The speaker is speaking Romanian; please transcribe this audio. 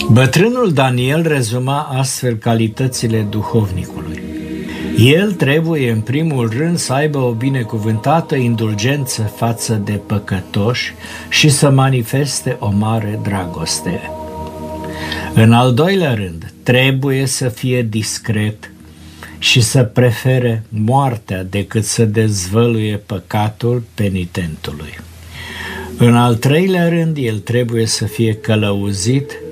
Bătrânul Daniel rezuma astfel calitățile duhovnicului. El trebuie în primul rând să aibă o binecuvântată indulgență față de păcătoși și să manifeste o mare dragoste. În al doilea rând, trebuie să fie discret și să prefere moartea decât să dezvăluie păcatul penitentului. În al treilea rând, el trebuie să fie călăuzit